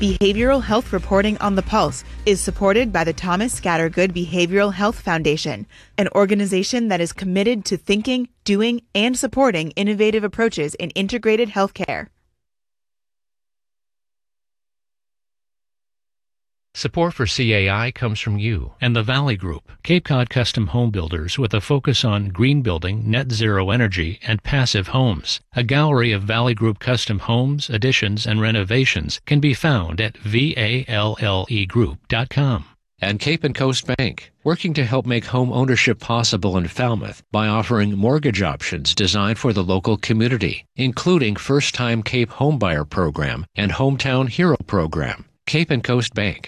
Behavioral Health Reporting on the Pulse is supported by the Thomas Scattergood Behavioral Health Foundation, an organization that is committed to thinking, doing, and supporting innovative approaches in integrated healthcare. Support for CAI comes from you and the Valley Group, Cape Cod custom home builders with a focus on green building, net zero energy, and passive homes. A gallery of Valley Group custom homes, additions, and renovations can be found at vallegroup.com. And Cape & Coast Bank, working to help make home ownership possible in Falmouth by offering mortgage options designed for the local community, including First Time Cape Homebuyer Program and Hometown Hero Program. Cape & Coast Bank,